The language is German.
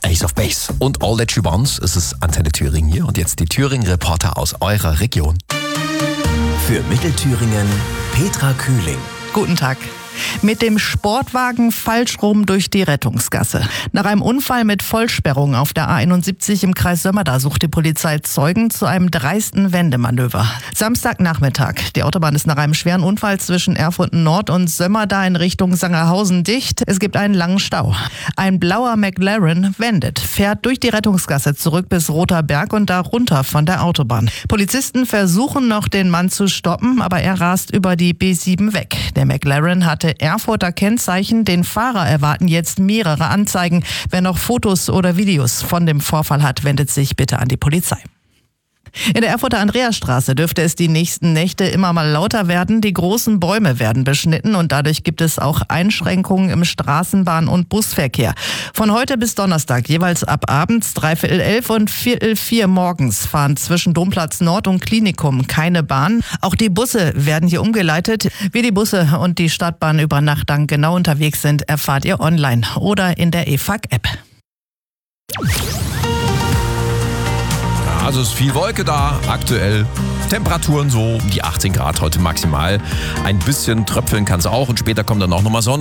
Ace of Base und All That She Wants. Es ist Antenne Thüringen hier und jetzt die Thüringen-Reporter aus eurer Region. Für Mittelthüringen Petra Kühling. Guten Tag. Mit dem Sportwagen falsch rum durch die Rettungsgasse. Nach einem Unfall mit Vollsperrung auf der A71 im Kreis Sömmerda sucht die Polizei Zeugen zu einem dreisten Wendemanöver. Samstagnachmittag. Die Autobahn ist nach einem schweren Unfall zwischen Erfurt Nord und Sömmerda in Richtung Sangerhausen dicht. Es gibt einen langen Stau. Ein blauer McLaren wendet, fährt durch die Rettungsgasse zurück bis Roter Berg und da runter von der Autobahn. Polizisten versuchen noch, den Mann zu stoppen, aber er rast über die B7 weg. Der McLaren hatte Erfurter Kennzeichen. Den Fahrer erwarten jetzt mehrere Anzeigen. Wer noch Fotos oder Videos von dem Vorfall hat, wendet sich bitte an die Polizei. In der Erfurter Andreasstraße dürfte es die nächsten Nächte immer mal lauter werden. Die großen Bäume werden beschnitten und dadurch gibt es auch Einschränkungen im Straßenbahn- und Busverkehr. Von heute bis Donnerstag jeweils ab abends 11:45 und 4:45 morgens fahren zwischen Domplatz Nord und Klinikum keine Bahn. Auch die Busse werden hier umgeleitet. Wie die Busse und die Stadtbahn über Nacht dann genau unterwegs sind, erfahrt ihr online oder in der EFAG-App. Also es ist viel Wolke da, aktuell Temperaturen so um die 18 Grad heute maximal. Ein bisschen tröpfeln kann es auch und später kommt dann auch nochmal Sonne.